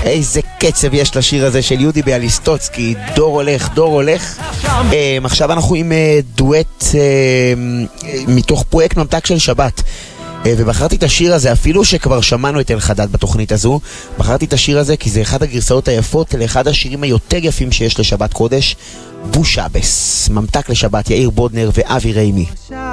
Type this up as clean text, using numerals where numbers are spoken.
איזה קצב יש לשיר הזה של יהודי ביאליסטוצקי, דור הולך, דור הולך. עכשיו אנחנו עם דואט מתוך פרויקט ממתק של שבת, ובחרתי את השיר הזה, אפילו שכבר שמענו את אלחדד בתוכנית הזו, בחרתי את השיר הזה כי זה אחד הגרסאות היפות לאחד השירים היותר יפים שיש לשבת קודש, בושאבס, ממתק לשבת, יאיר בודנר ואבי ריימי.